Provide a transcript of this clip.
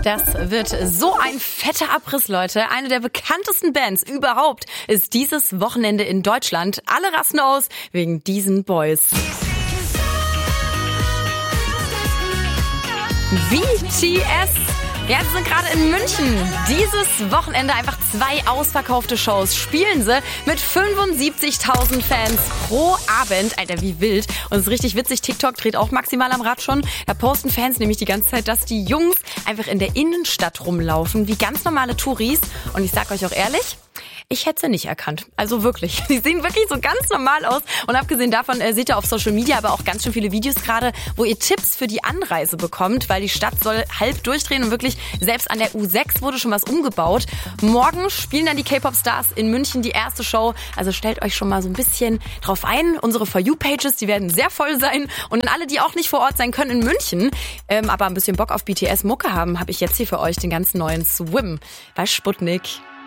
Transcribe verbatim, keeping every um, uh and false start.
Das wird so ein fetter Abriss, Leute. Eine der bekanntesten Bands überhaupt ist dieses Wochenende in Deutschland. Alle rasten aus wegen diesen Boys. B T S. Ja, sie sind gerade in München. Dieses Wochenende einfach zwei ausverkaufte Shows. Spielen sie mit fünfundsiebzigtausend Fans pro Abend. Alter, wie wild. Und es ist richtig witzig. TikTok dreht auch maximal am Rad schon. Da posten Fans nämlich die ganze Zeit, dass die Jungs einfach in der Innenstadt rumlaufen, wie ganz normale Touris. Und ich sag euch auch ehrlich, ich hätte sie nicht erkannt. Also wirklich. Die sehen wirklich so ganz normal aus. Und abgesehen davon äh, seht ihr auf Social Media aber auch ganz schön viele Videos gerade, wo ihr Tipps für die Anreise bekommt, weil die Stadt soll halb durchdrehen und wirklich selbst an der U sechs wurde schon was umgebaut. Morgen spielen dann die K-Pop-Stars in München die erste Show. Also stellt euch schon mal so ein bisschen drauf ein. Unsere For You-Pages, die werden sehr voll sein. Und an alle, die auch nicht vor Ort sein können in München, ähm, aber ein bisschen Bock auf B T S-Mucke haben, habe ich jetzt hier für euch den ganz neuen Swim bei Sputnik.